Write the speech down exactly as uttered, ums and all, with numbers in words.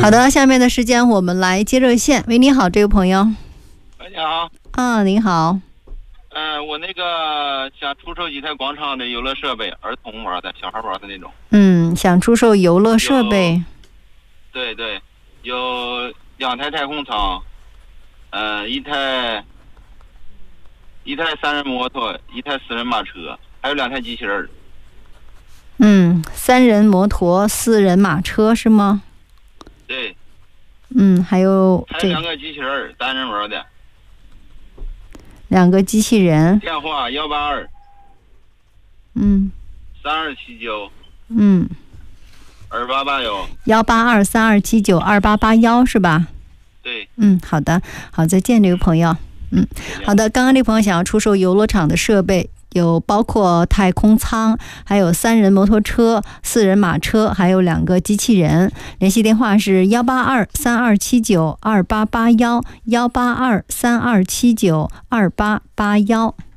好的，下面的时间我们来接热线。喂，你好，这位朋友。 喂，你好。 啊，您好。 嗯、呃，我那个想出售一台广场的游乐设备，儿童玩的，小孩玩的那种。 嗯，想出售游乐设备。 对对，有两台太空舱，呃，一台一台三人摩托，一台四人马车，还有两台机器人。 嗯，三人摩托，四人马车是吗？ 对。 嗯，还有还有两个机器人，单人玩的。 两个机器人。 电话幺八二。 嗯。 三二七九。 嗯。 二八八幺。 幺八二三二七九二八八幺是吧？ 对。 嗯，好的，好，再见，这位朋友。嗯，好的，刚刚这朋友想要出售游乐场的设备。有包括太空舱，还有三人摩托车、四人马车，还有两个机器人。联系电话是幺八二三二七九二八八幺，幺八二三二七九二八八幺。